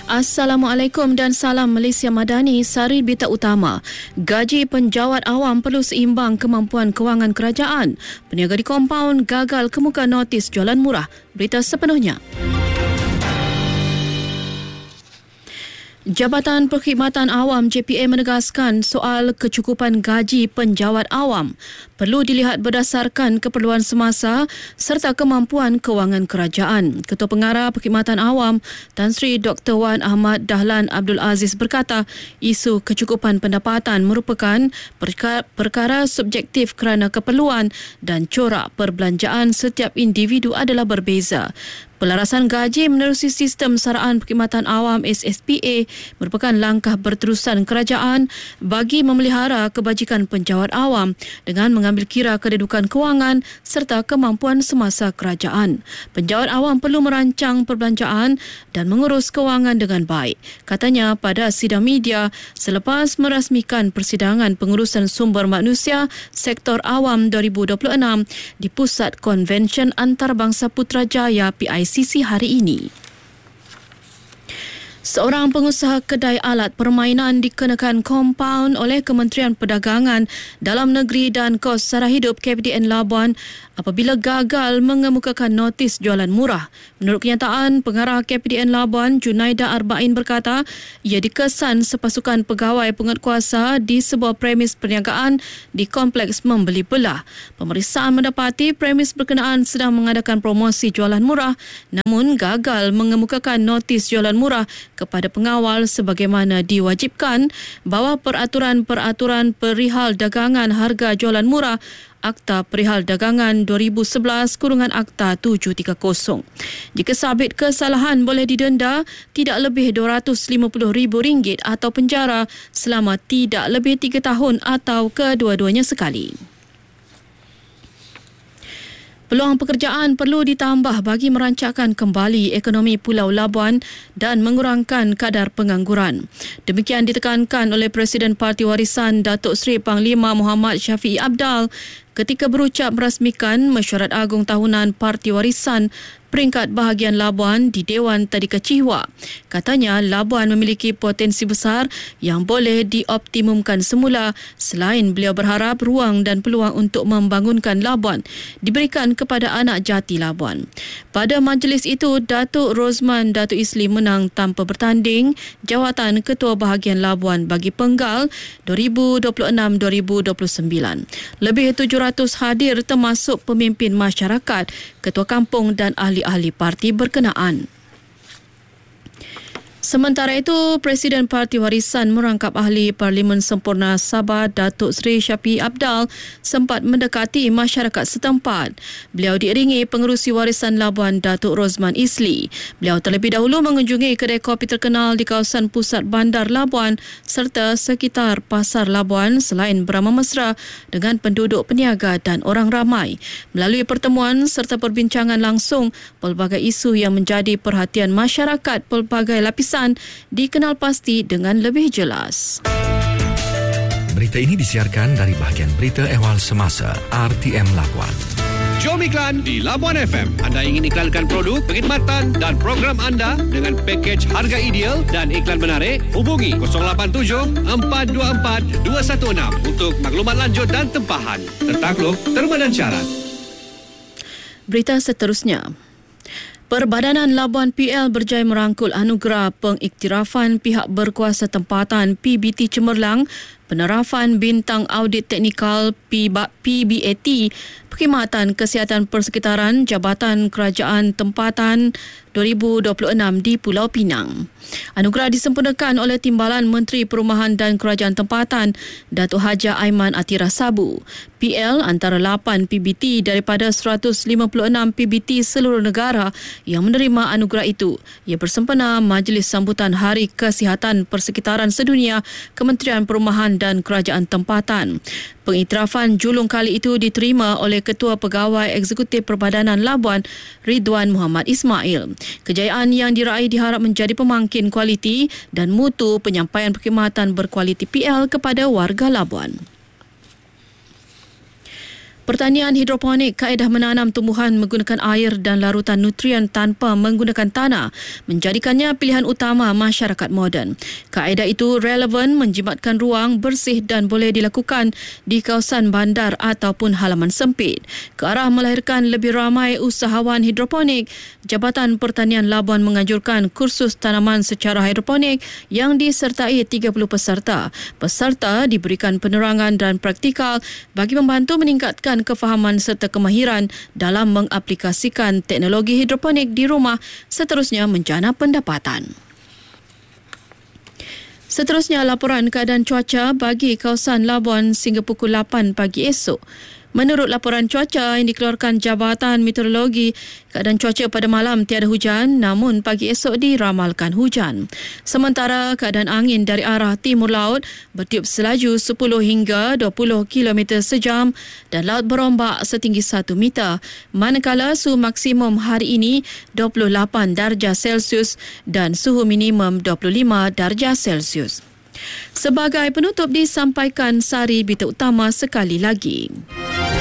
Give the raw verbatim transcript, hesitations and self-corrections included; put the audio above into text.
Assalamualaikum dan salam Malaysia Madani. Sari berita utama. Gaji penjawat awam perlu seimbang kemampuan kewangan kerajaan. Peniaga di kompaun gagal kemuka notis jualan murah. Berita sepenuhnya. Jabatan Perkhidmatan Awam J P A menegaskan soal kecukupan gaji penjawat awam perlu dilihat berdasarkan keperluan semasa serta kemampuan kewangan kerajaan. Ketua Pengarah Perkhidmatan Awam Tan Sri Doktor Wan Ahmad Dahlan Abdul Aziz berkata, isu kecukupan pendapatan merupakan perkara, perkara subjektif kerana keperluan dan corak perbelanjaan setiap individu adalah berbeza. Pelarasan gaji menerusi sistem saraan perkhidmatan awam S S P A merupakan langkah berterusan kerajaan bagi memelihara kebajikan penjawat awam dengan mengambil kira kedudukan kewangan serta kemampuan semasa kerajaan. Penjawat awam perlu merancang perbelanjaan dan mengurus kewangan dengan baik. Katanya pada sidang media selepas merasmikan persidangan pengurusan sumber manusia sektor awam dua ribu dua puluh enam di Pusat Konvensyen Antarabangsa Putrajaya P I C C hari ini. Seorang pengusaha kedai alat permainan dikenakan kompaun oleh Kementerian Perdagangan Dalam Negeri dan Kos Sara Hidup K P D N Labuan apabila gagal mengemukakan notis jualan murah. Menurut kenyataan, Pengarah K P D N Labuan Junaida Arba'in berkata, ia dikesan sepasukan pegawai penguatkuasa di sebuah premis perniagaan di Kompleks Membeli Belah. Pemeriksaan mendapati premis berkenaan sedang mengadakan promosi jualan murah namun gagal mengemukakan notis jualan murah kepada pengawal sebagaimana diwajibkan bawah peraturan-peraturan perihal dagangan harga jualan murah Akta Perihal Dagangan dua ribu sebelas kurungan Akta tujuh tiga kosong. Jika sabit kesalahan boleh didenda tidak lebih dua ratus lima puluh ribu ringgit atau penjara selama tidak lebih tiga tahun atau kedua-duanya sekali. Peluang pekerjaan perlu ditambah bagi merancangkan kembali ekonomi Pulau Labuan dan mengurangkan kadar pengangguran. Demikian ditekankan oleh Presiden Parti Warisan Datuk Seri Panglima Muhammad Syafiee Apdal ketika berucap merasmikan Mesyuarat Agung Tahunan Parti Warisan peringkat bahagian Labuan di Dewan Tadika Cihwa. Katanya Labuan memiliki potensi besar yang boleh dioptimumkan semula. Selain beliau berharap ruang dan peluang untuk membangunkan Labuan diberikan kepada anak jati Labuan. Pada majlis itu, Datuk Rosman Datuk Isli menang tanpa bertanding jawatan Ketua Bahagian Labuan bagi Penggal dua ribu dua puluh enam dua ribu dua puluh sembilan. Lebih tujuh ratus hadir termasuk pemimpin masyarakat, ketua kampung dan ahli-ahli parti berkenaan. Sementara itu, Presiden Parti Warisan merangkap ahli Parlimen Sempurna Sabah Datuk Seri Syafiee Apdal sempat mendekati masyarakat setempat. Beliau diiringi pengerusi Warisan Labuan Datuk Rosman Isli. Beliau terlebih dahulu mengunjungi kedai kopi terkenal di kawasan pusat bandar Labuan serta sekitar pasar Labuan selain beramah mesra dengan penduduk peniaga dan orang ramai. Melalui pertemuan serta perbincangan langsung, pelbagai isu yang menjadi perhatian masyarakat pelbagai lapisan dikenal pasti dengan lebih jelas. Berita ini disiarkan dari bahagian berita ehwal semasa R T M Labuan. Jom iklan di Labuan F M. Anda ingin iklankan produk, perkhidmatan dan program anda dengan pakej harga ideal dan iklan menarik? Hubungi kosong lapan tujuh empat dua empat dua satu enam untuk maklumat lanjut dan tempahan. Tertakluk, terma dan syarat. Berita seterusnya. Perbadanan Labuan P L berjaya merangkul anugerah pengiktirafan pihak berkuasa tempatan P B T Cemerlang, penerapan bintang audit teknikal P B A T, Perkhidmatan Kesihatan Persekitaran Jabatan Kerajaan Tempatan dua ribu dua puluh enam di Pulau Pinang. Anugerah disempurnakan oleh Timbalan Menteri Perumahan dan Kerajaan Tempatan Datuk Haja Aiman Atira Sabu. P L antara lapan P B T daripada seratus lima puluh enam P B T seluruh negara yang menerima anugerah itu. Ia bersempena Majlis Sambutan Hari Kesihatan Persekitaran Sedunia Kementerian Perumahan dan Kerajaan Tempatan. Pengiktirafan julung kali itu diterima oleh Ketua Pegawai Eksekutif Perbadanan Labuan Ridwan Muhammad Ismail. Kejayaan yang diraih diharap menjadi pemangkin kualiti dan mutu penyampaian perkhidmatan berkualiti P L kepada warga Labuan. Pertanian hidroponik, kaedah menanam tumbuhan menggunakan air dan larutan nutrien tanpa menggunakan tanah, menjadikannya pilihan utama masyarakat moden. Kaedah itu relevan menjimatkan ruang bersih dan boleh dilakukan di kawasan bandar ataupun halaman sempit. Ke arah melahirkan lebih ramai usahawan hidroponik, Jabatan Pertanian Labuan menganjurkan kursus tanaman secara hidroponik yang disertai tiga puluh peserta. Peserta diberikan penerangan dan praktikal bagi membantu meningkatkan kefahaman serta kemahiran dalam mengaplikasikan teknologi hidroponik di rumah, seterusnya menjana pendapatan. Seterusnya, laporan keadaan cuaca bagi kawasan Labuan sehingga pukul lapan pagi esok. Menurut laporan cuaca yang dikeluarkan Jabatan Meteorologi, keadaan cuaca pada malam tiada hujan, namun pagi esok diramalkan hujan. Sementara keadaan angin dari arah timur laut bertiup selaju sepuluh hingga dua puluh kilometer sejam dan laut berombak setinggi satu meter. Manakala suhu maksimum hari ini dua puluh lapan darjah Celsius dan suhu minimum dua puluh lima darjah Celsius. Sebagai penutup disampaikan sari berita utama sekali lagi.